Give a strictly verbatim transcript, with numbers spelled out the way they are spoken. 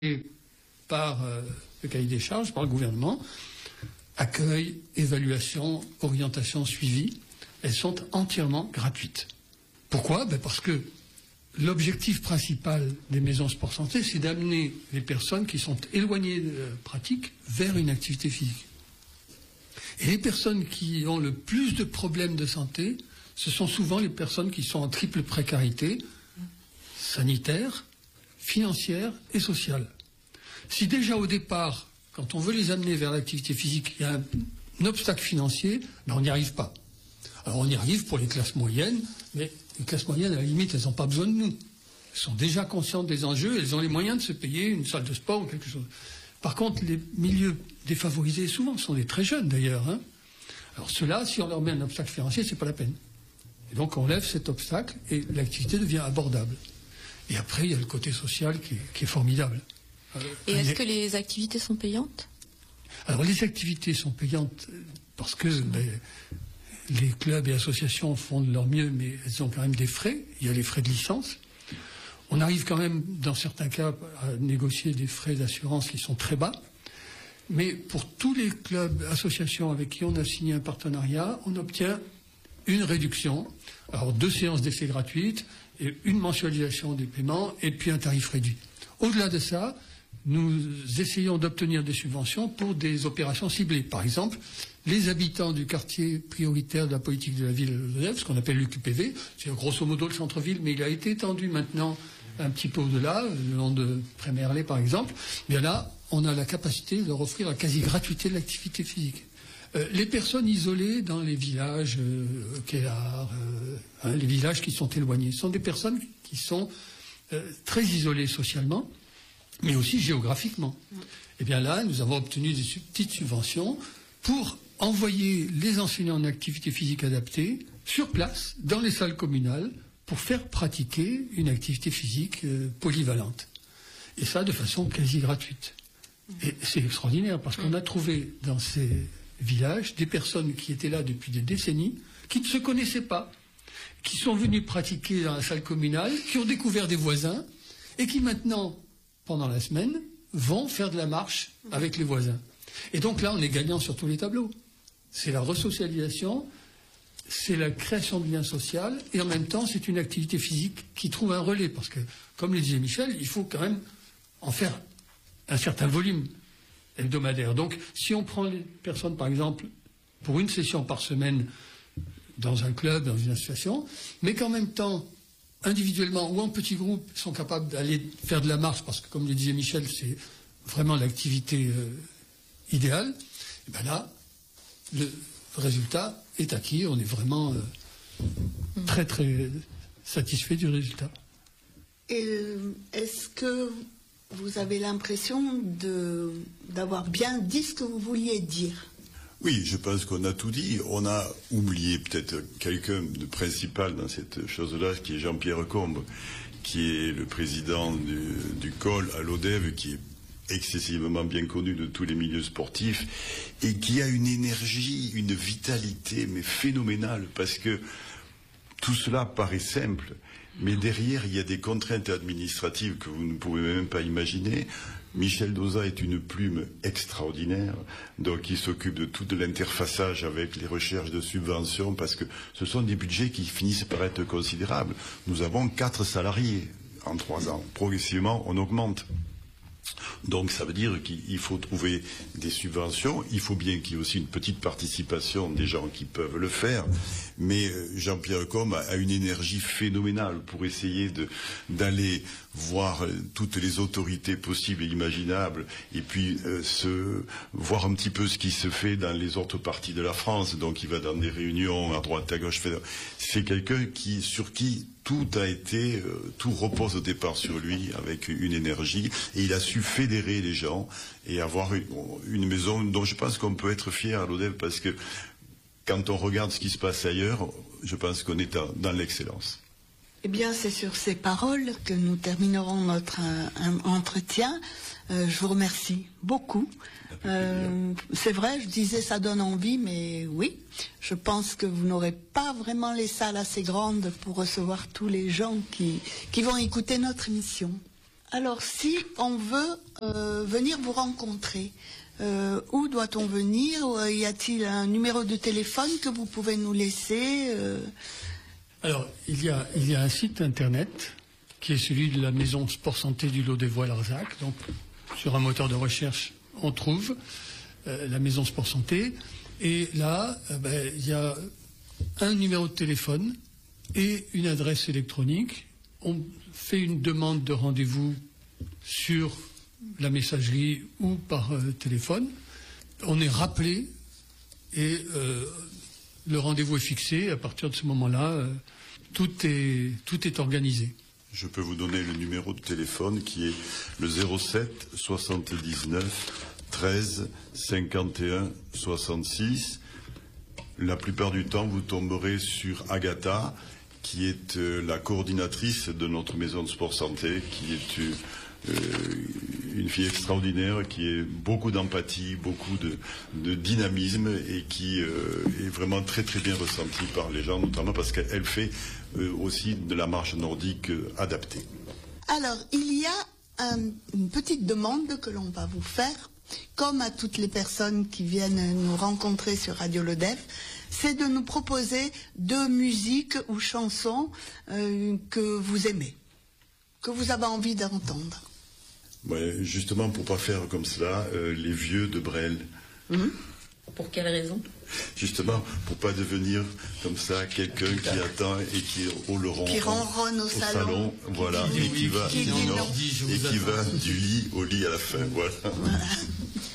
par euh, le cahier des charges, par le gouvernement, accueil, évaluation, orientation, suivi, elles sont entièrement gratuites. Pourquoi? Ben parce que l'objectif principal des maisons sport santé, c'est d'amener les personnes qui sont éloignées de la pratique vers une activité physique. Et les personnes qui ont le plus de problèmes de santé, ce sont souvent les personnes qui sont en triple précarité, sanitaire, financière et sociale. Si déjà au départ, quand on veut les amener vers l'activité physique, il y a un, un obstacle financier, ben on n'y arrive pas. Alors on y arrive pour les classes moyennes, mais les classes moyennes, à la limite, elles n'ont pas besoin de nous. Elles sont déjà conscientes des enjeux, elles ont les moyens de se payer une salle de sport ou quelque chose. Par contre, les milieux défavorisés, souvent, sont des très jeunes d'ailleurs. Hein. Alors ceux-là, si on leur met un obstacle financier, c'est pas la peine. Et donc on lève cet obstacle et l'activité devient abordable. Et après, il y a le côté social qui est, qui est formidable. Et est-ce que les activités sont payantes? Alors les activités sont payantes parce que ben, les clubs et associations font de leur mieux, mais elles ont quand même des frais. Il y a les frais de licence. On arrive quand même, dans certains cas, à négocier des frais d'assurance qui sont très bas. Mais pour tous les clubs, associations avec qui on a signé un partenariat, on obtient une réduction. Alors deux séances d'essai gratuites, et une mensualisation des paiements, et puis un tarif réduit. Au-delà de ça, nous essayons d'obtenir des subventions pour des opérations ciblées. Par exemple, les habitants du quartier prioritaire de la politique de la ville de Lodève, ce qu'on appelle l'U Q P V, c'est grosso modo le centre-ville, mais il a été étendu maintenant un petit peu au-delà, le long de Prémerlet par exemple. Bien là, on a la capacité de leur offrir la quasi-gratuité de l'activité physique. Euh, les personnes isolées dans les villages, euh, Kélar, euh, hein, les villages qui sont éloignés, sont des personnes qui sont euh, très isolées socialement, mais aussi géographiquement. Mmh. Et bien là, nous avons obtenu des sub- petites subventions pour envoyer les enseignants en activité physique adaptée sur place, dans les salles communales, pour faire pratiquer une activité physique euh, polyvalente. Et ça de façon quasi gratuite. Mmh. Et c'est extraordinaire, parce qu'on a trouvé dans ces villages des personnes qui étaient là depuis des décennies, qui ne se connaissaient pas, qui sont venues pratiquer dans la salle communale, qui ont découvert des voisins, et qui maintenant, pendant la semaine, vont faire de la marche avec les voisins. Et donc là, on est gagnant sur tous les tableaux. C'est la resocialisation, c'est la création de liens sociaux, et en même temps, c'est une activité physique qui trouve un relais, parce que, comme le disait Michel, il faut quand même en faire un certain volume hebdomadaire. Donc, si on prend les personnes, par exemple, pour une session par semaine dans un club, dans une association, mais qu'en même temps, individuellement ou en petit groupe, sont capables d'aller faire de la marche, parce que, comme le disait Michel, c'est vraiment l'activité euh, idéale, et bien là, le résultat est acquis. On est vraiment euh, très, très satisfait du résultat. Et est-ce que vous avez l'impression de, d'avoir bien dit ce que vous vouliez dire? Oui, je pense qu'on a tout dit. On a oublié peut-être quelqu'un de principal dans cette chose-là, qui est Jean-Pierre Combe, qui est le président du, du C O L à Lodève, qui est excessivement bien connu de tous les milieux sportifs, et qui a une énergie, une vitalité, mais phénoménale, parce que tout cela paraît simple, mais derrière, il y a des contraintes administratives que vous ne pouvez même pas imaginer. Michel Dauzat est une plume extraordinaire, donc il s'occupe de tout l'interfaçage avec les recherches de subventions, parce que ce sont des budgets qui finissent par être considérables. Nous avons quatre salariés en trois ans. Progressivement, on augmente. Donc ça veut dire qu'il faut trouver des subventions, il faut bien qu'il y ait aussi une petite participation des gens qui peuvent le faire, mais Jean-Pierre Combe a une énergie phénoménale pour essayer de, d'aller voir toutes les autorités possibles et imaginables, et puis euh, se, voir un petit peu ce qui se fait dans les autres parties de la France. Donc il va dans des réunions à droite à gauche. C'est quelqu'un qui, sur qui tout a été, euh, tout repose au départ sur lui avec une énergie, et il a su fédérer les gens et avoir une, une maison dont je pense qu'on peut être fier à Lodève, parce que quand on regarde ce qui se passe ailleurs, je pense qu'on est dans l'excellence. Eh bien, c'est sur ces paroles que nous terminerons notre euh, entretien. Euh, je vous remercie beaucoup. Euh, c'est vrai, je disais ça donne envie, mais oui, je pense que vous n'aurez pas vraiment les salles assez grandes pour recevoir tous les gens qui, qui vont écouter notre émission. Alors, si on veut euh, venir vous rencontrer, euh, où doit-on venir? Y a-t-il un numéro de téléphone que vous pouvez nous laisser euh... Alors, il y, a, il y a un site internet qui est celui de la maison Sport Santé du Lot des Voix Larzac. Donc, sur un moteur de recherche, on trouve euh, la maison Sport Santé. Et là, euh, ben, il y a un numéro de téléphone et une adresse électronique. On fait une demande de rendez-vous sur la messagerie ou par euh, téléphone. On est rappelé et euh, le rendez-vous est fixé. À partir de ce moment-là, euh, tout est, tout est organisé. Je peux vous donner le numéro de téléphone qui est le zéro sept soixante-dix-neuf treize cinquante et un soixante-six. La plupart du temps, vous tomberez sur Agatha, qui est euh, la coordinatrice de notre maison de sport santé, qui est euh, une fille extraordinaire, qui a beaucoup d'empathie, beaucoup de, de dynamisme et qui euh, est vraiment très très bien ressentie par les gens, notamment parce qu'elle fait euh, aussi de la marche nordique euh, adaptée. Alors, il y a un, une petite demande que l'on va vous faire, comme à toutes les personnes qui viennent nous rencontrer sur Radio Lodève, c'est de nous proposer deux musiques ou chansons euh, que vous aimez, que vous avez envie d'entendre. Ouais, justement, pour ne pas faire comme cela, euh, les vieux de Brel. Mmh. Pour quelle raison? Justement, pour ne pas devenir comme ça quelqu'un qui attend et qui rôleront qui ronronne au, au salon, salon, voilà, qui dit, et qui va, qui dit non, non. et qui va du lit au lit à la fin, voilà. Voilà.